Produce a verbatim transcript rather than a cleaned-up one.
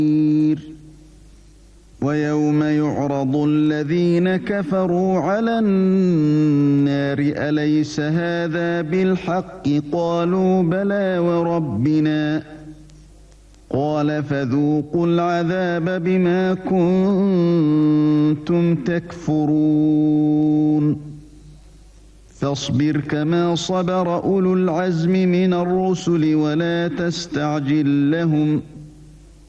ويوم يعرض الذين كفروا على النار أليس هذا بالحق قالوا بلى وربنا قال فذوقوا العذاب بما كنتم تكفرون فاصبر كما صبر أولو العزم من الرسل ولا تستعجل لهم